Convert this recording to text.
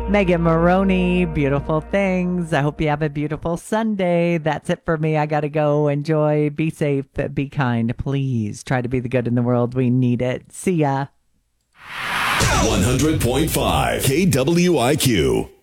Megan Maroney, beautiful things. I hope you have a beautiful Sunday. That's it for me. I got to go. Enjoy. Be safe. Be kind. Please try to be the good in the world. We need it. See ya. 100.5 KWIQ.